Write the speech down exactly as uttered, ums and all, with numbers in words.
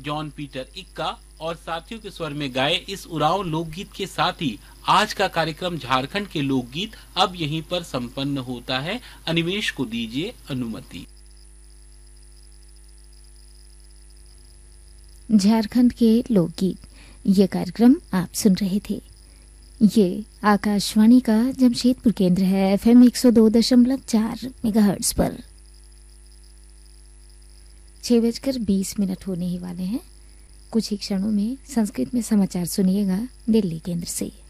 John Peter इक्का और साथियों के स्वर में गाए इस उरांव लोकगीत के साथ ही आज का कार्यक्रम झारखंड के लोकगीत अब यहीं पर संपन्न होता है। अनिमेष को दीजिए अनुमति। झारखंड के लोकगीत ये कार्यक्रम आप सुन रहे थे। ये आकाशवाणी का जमशेदपुर केंद्र है, एफएम एक सौ दो दशमलव चार मेगाहर्ट्ज पर। छह बजकर बीस मिनट होने ही वाले हैं। कुछ ही क्षणों में संस्कृत में समाचार सुनिएगा दिल्ली केंद्र से।